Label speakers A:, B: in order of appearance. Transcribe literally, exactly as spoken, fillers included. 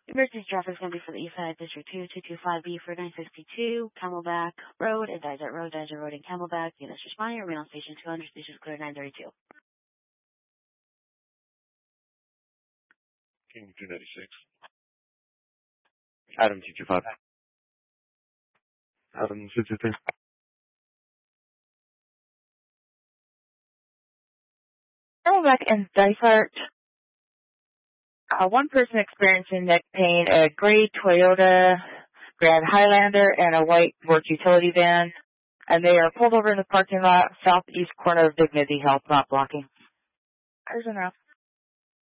A: Emergency traffic is going to be for the east side, District two, two two five B for nine sixty-two, Camelback Road, and Desert Road, Desert Road, and Camelback. Units responding, remain on station two hundred, stations clear nine thirty-two.
B: King two ninety-six. Adam two two five. Adam two two three.
C: Camelback and Dysart. Uh, one person experiencing neck pain, a gray Toyota Grand Highlander and a white work utility van, and they are pulled over in the parking lot, southeast corner of Dignity Health, not blocking. There's enough.